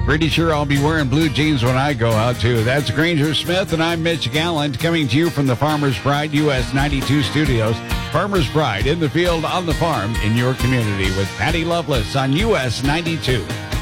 Pretty sure I'll be wearing blue jeans when I go out, too. That's Granger Smith, and I'm Mitch Gallant, coming to you from the Farmer's Pride US 92 studios. Farmer's Pride, in the field, on the farm, in your community, with Patty Loveless on US 92.